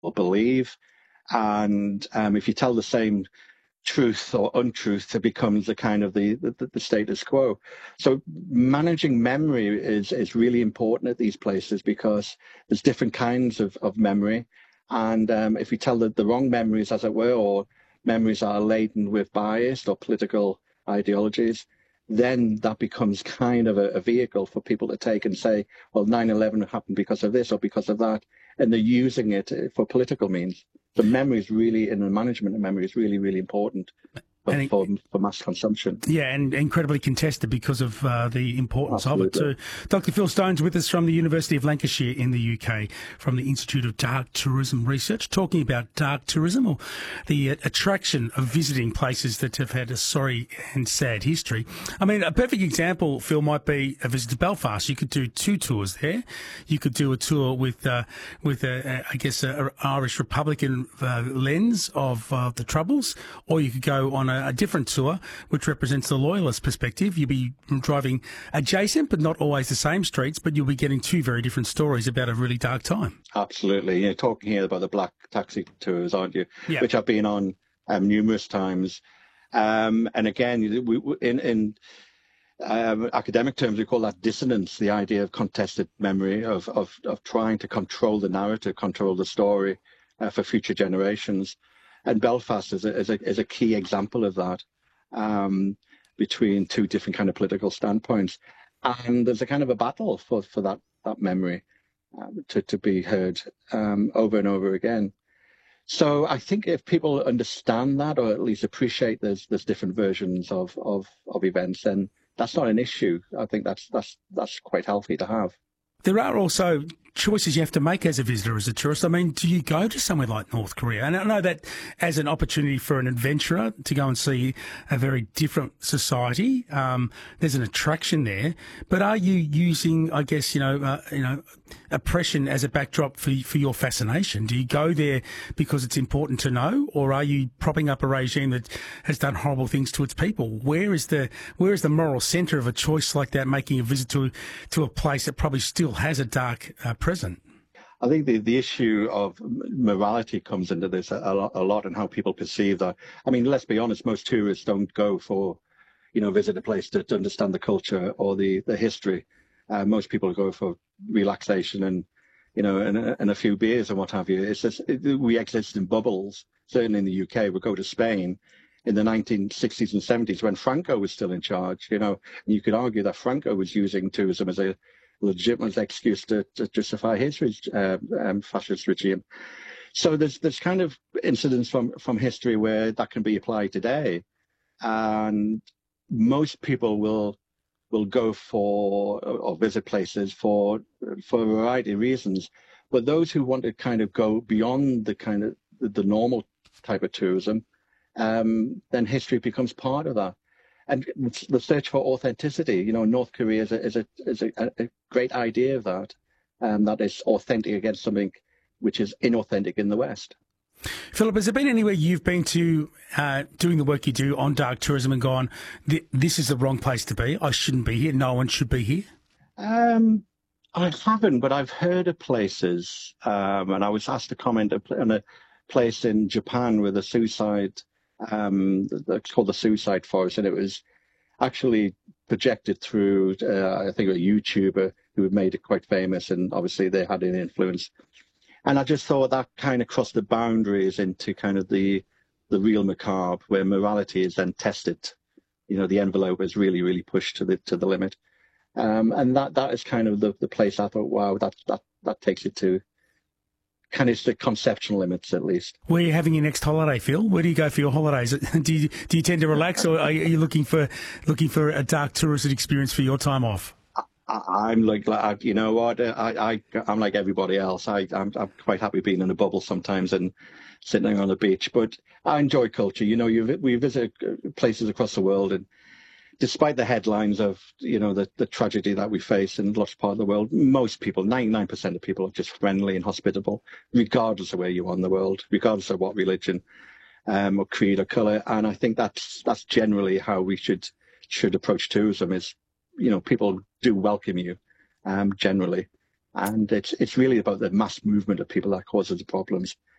believe. And if you tell the same truth or untruth, it becomes the kind of the status quo. So managing memory is really important at these places because there's different kinds of memory. And if you tell the wrong memories, as it were, or memories that are laden with bias or political ideologies, then that becomes kind of a vehicle for people to take and say, well, 9/11 happened because of this or because of that. And they're using it for political means. The memory is really, in the management of memory, is really, really important for mass consumption. Yeah, and incredibly contested because of the importance Absolutely. of it too. Dr. Phil Stone's with us from the University of Lancashire in the UK, from the Institute of Dark Tourism Research, talking about dark tourism, or the attraction of visiting places that have had a sorry and sad history. I mean, a perfect example, Phil, might be a visit to Belfast. You could do 2 tours there. You could do a tour with I guess, an Irish Republican lens of the Troubles, or you could go on a different tour, which represents the loyalist perspective. You'll be driving adjacent, but not always the same streets, but you'll be getting 2 very different stories about a really dark time. Absolutely. You're talking here about the black taxi tours, aren't you? Yeah. Which I've been on numerous times. And again, in academic terms, we call that dissonance, the idea of contested memory, of trying to control the narrative, control the story for future generations. And Belfast is a key example of that, between 2 different kind of political standpoints. And there's a kind of a battle for that memory to be heard over and over again. So I think if people understand that, or at least appreciate there's different versions of events, then that's not an issue. I think that's quite healthy to have. There are also choices you have to make as a visitor, as a tourist. I mean, do you go to somewhere like North Korea? And I know that as an opportunity for an adventurer to go and see a very different society, there's an attraction there. But are you using, I guess, oppression as a backdrop for your fascination? Do you go there because it's important to know, or are you propping up a regime that has done horrible things to its people? Where is the moral centre of a choice like that, making a visit to a place that probably still has a dark present? I think the issue of morality comes into this a lot, and how people perceive that. I mean, let's be honest, most tourists don't go for, visit a place to understand the culture or the history. Most people go for relaxation and, and a few beers and what have you. It's just, we exist in bubbles. Certainly in the UK, we go to Spain in the 1960s and 70s when Franco was still in charge, and you could argue that Franco was using tourism as a legitimate excuse to justify his fascist regime. So there's kind of incidents from history where that can be applied today, and most people will go for or visit places for a variety of reasons. But those who want to kind of go beyond the kind of the normal type of tourism, then history becomes part of that. And the search for authenticity, North Korea is a great idea of that, that is authentic against something which is inauthentic in the West. Philip, has there been anywhere you've been to doing the work you do on dark tourism and gone, this is the wrong place to be, I shouldn't be here, no one should be here? I haven't, but I've heard of places, and I was asked to comment on a place in Japan with a suicide, it's called the Suicide Forest, and it was actually projected through, I think, a YouTuber who had made it quite famous, and obviously they had an influence. And I just thought that kind of crossed the boundaries into kind of the real macabre, where morality is then tested. The envelope is really, really pushed to the limit. And that is kind of the place I thought, wow, that takes it to kind of the conceptual limits, at least. Where are you having your next holiday, Phil? Where do you go for your holidays? Do you tend to relax, or are you looking for a dark tourist experience for your time off? I'm like, you know what? I'm like everybody else. I'm quite happy being in a bubble sometimes and sitting on the beach. But I enjoy culture. We visit places across the world, and despite the headlines of the tragedy that we face in lots of parts of the world, most people, 99% of people, are just friendly and hospitable, regardless of where you are in the world, regardless of what religion or creed or colour. And I think that's generally how we should approach tourism. Is people do welcome you, generally, and it's really about the mass movement of people that causes the problems.